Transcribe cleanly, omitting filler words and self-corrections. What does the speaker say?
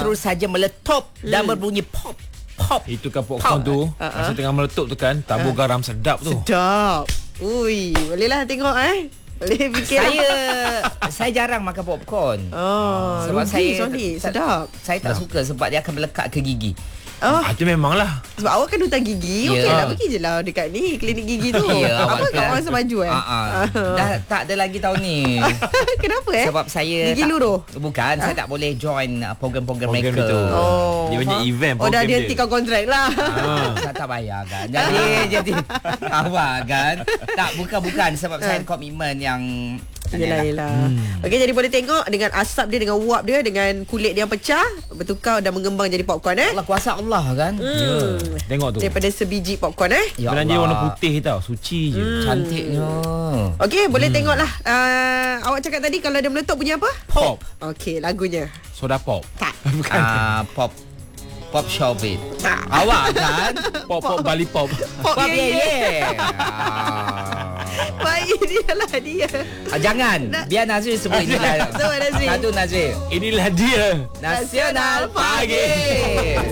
terus saja meletup dan berbunyi pop. Pop. Itu kan popcorn tu masa tengah meletup tu kan, tabur garam sedap tu. Sedap. Ui, bolehlah tengok Boleh fikir. Saya jarang makan popcorn. Sebab sedap. Saya tak suka sebab dia akan melekat ke gigi. Itu memanglah. Sebab awak kan hutang gigi. Ya. Okeylah, pergi je lah dekat ni klinik gigi tu. Ya, Apa awak kat orang semaju Dah tak ada lagi tahun ni. Kenapa Sebab saya gigi luruh? Bukan, saya tak boleh join program-program Program mereka. itu. Dia punya event dah program dia hentikan kontrak lah. Saya tak bayar kan. Jadi awak kan. Tak, bukan sebab saya ada komitmen yang Yelah. Okey, jadi boleh tengok dengan asap dia, dengan uap dia, dengan kulit dia yang pecah, bertukar dan mengembang jadi popcorn Allah, kuasa Allah kan. Tengok tu. Daripada sebiji popcorn Ya Sebenarnya dia Allah. warna putih tau. Suci je. Cantiknya. Okey, boleh tengoklah. Awak cakap tadi kalau dia meletup bunyi apa? Pop. Okey, lagunya. Soda pop. Tak. Bukan. Pop Showbiz. Awak kan? Pop Bali pop. Pop ye. Baik, dia. Jangan. Biar Nazri sebut inilah. Sebut Nazri. Satu Nazri. Inilah dia. Nasional Pagi.